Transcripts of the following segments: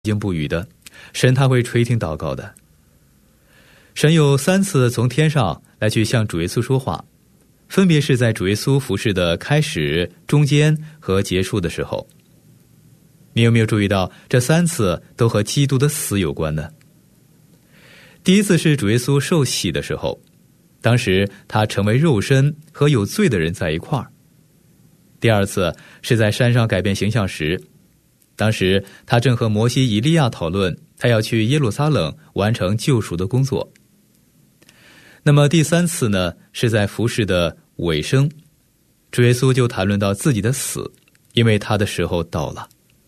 经不语的，神他会垂听祷告的。神有3次从天上来去向主耶稣说话，分别是在主耶稣服事的开始、中间和结束的时候。你有没有注意到这3次都和基督的死有关呢？第一次是主耶稣受洗的时候，当时他成为肉身和有罪的人在一块儿。第二次是在山上改变形象时，当时他正和摩西、以利亚讨论他要去耶路撒冷完成救赎的工作。那么第3次呢，是在服事的尾声，主耶稣就谈论到自己的死，因为他的时候到了。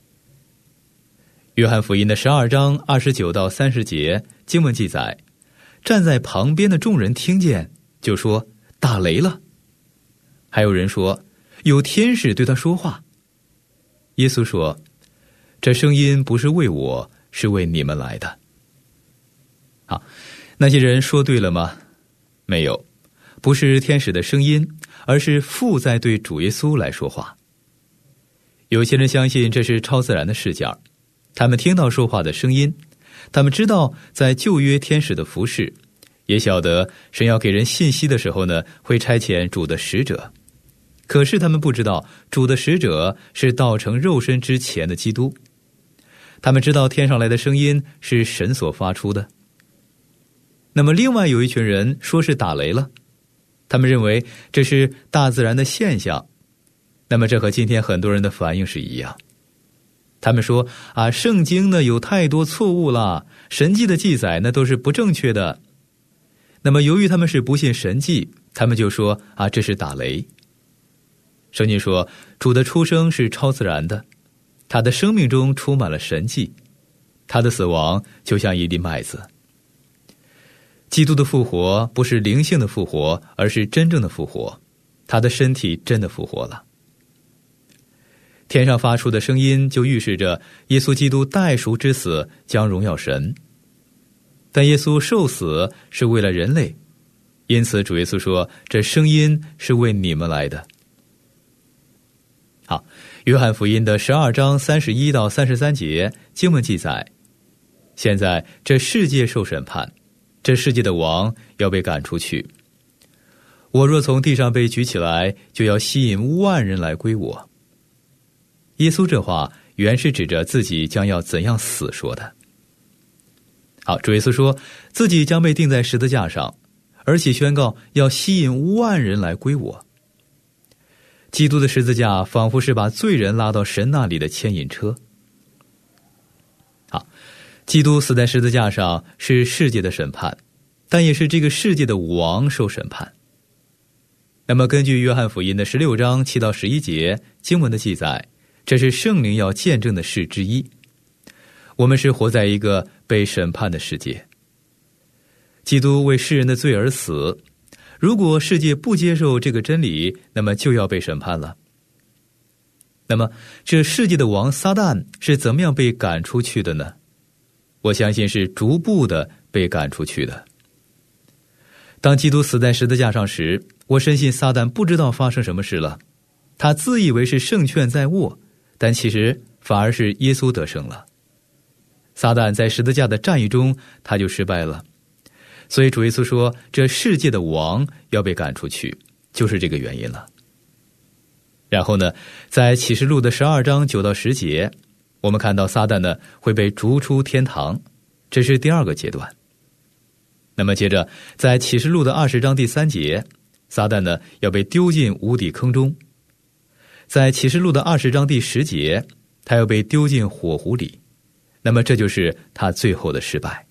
约翰福音的12章29到30节经文记载，站在旁边的众人听见，就说打雷了。还有人说有天使对他说话。耶稣说，这声音不是为我，是为你们来的。好，那些人说对了吗？没有，不是天使的声音，而是父在对主耶稣来说话。有些人相信这是超自然的事件，他们听到说话的声音，他们知道在旧约天使的服事，也晓得神要给人信息的时候呢，会差遣主的使者。可是他们不知道主的使者是道成肉身之前的基督。他们知道天上来的声音是神所发出的。那么另外有一群人说是打雷了，他们认为这是大自然的现象。那么这和今天很多人的反应是一样。他们说圣经呢有太多错误了，神迹的记载呢都是不正确的。那么由于他们是不信神迹，他们就说这是打雷。圣经说主的出生是超自然的，他的生命中充满了神迹，他的死亡就像一粒麦子。基督的复活不是灵性的复活，而是真正的复活，他的身体真的复活了。天上发出的声音就预示着耶稣基督代赎之死将荣耀神，但耶稣受死是为了人类，因此主耶稣说，这声音是为你们来的。好，约翰福音的12章31到33节经文记载，现在这世界受审判，这世界的王要被赶出去。我若从地上被举起来，就要吸引万人来归我。耶稣这话原是指着自己将要怎样死说的。好，主耶稣说自己将被钉在十字架上，而且宣告要吸引万人来归我。基督的十字架仿佛是把罪人拉到神那里的牵引车。好，基督死在十字架上是世界的审判，但也是这个世界的王受审判。那么根据约翰福音的16章7到11节经文的记载，这是圣灵要见证的事之一。我们是活在一个被审判的世界，基督为世人的罪而死，如果世界不接受这个真理，那么就要被审判了。那么这世界的王撒旦是怎么样被赶出去的呢？我相信是逐步的被赶出去的。当基督死在十字架上时，我深信撒旦不知道发生什么事了，他自以为是胜券在握，但其实反而是耶稣得胜了。撒旦在十字架的战役中他就失败了，所以主耶稣说这世界的王要被赶出去，就是这个原因了。然后呢，在启示录的12章9到10节，我们看到撒旦呢会被逐出天堂，这是第2个阶段。那么接着在启示录的20章第3节，撒旦呢要被丢进无底坑中。在启示录的20章第10节，他要被丢进火湖里，那么这就是他最后的失败。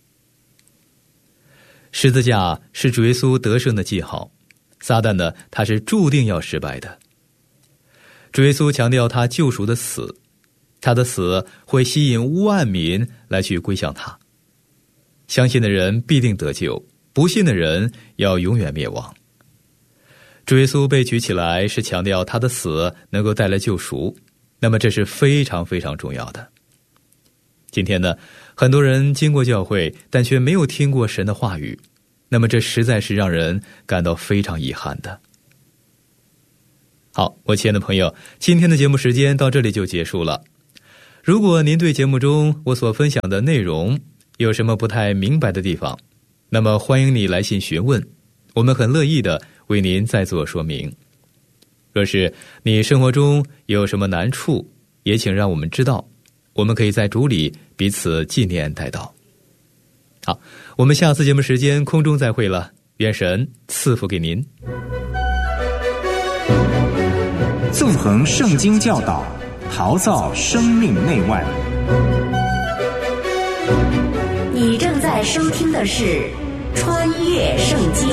十字架是主耶稣得胜的记号，撒旦呢他是注定要失败的。主耶稣强调他救赎的死，他的死会吸引万民来去归向他，相信的人必定得救，不信的人要永远灭亡。主耶稣被举起来是强调他的死能够带来救赎，那么这是非常非常重要的。今天呢，很多人经过教会，但却没有听过神的话语，那么这实在是让人感到非常遗憾的。好，我亲爱的朋友，今天的节目时间到这里就结束了。 如果您对节目中我所分享的内容有什么不太明白的地方，那么欢迎你来信询问，我们很乐意的为您再做说明。若是你生活中有什么难处，也请让我们知道，我们可以在主里彼此纪念代祷。好，我们下次节目时间空中再会了，愿神赐福给您。 纵横圣经教导，陶造生命内外。 你正在收听的是穿越圣经。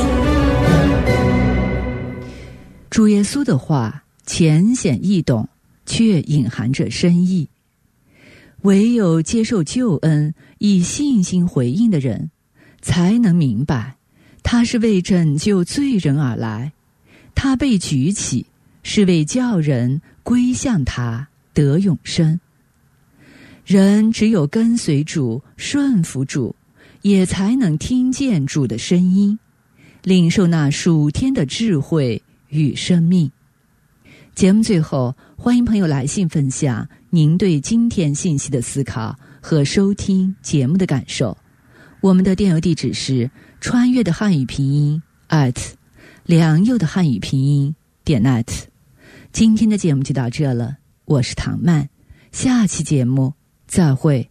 主耶稣的话浅显易懂，却隐含着深意。唯有接受救恩，以信心回应的人，才能明白他是为拯救罪人而来，他被举起是为叫人归向他得永生。人只有跟随主，顺服主，也才能听见主的声音，领受那属天的智慧与生命。节目最后，欢迎朋友来信分享您对今天信息的思考和收听节目的感受。我们的电邮地址是穿越的汉语拼音@良友的汉语拼音.net。今天的节目就到这了，我是唐曼，下期节目再会。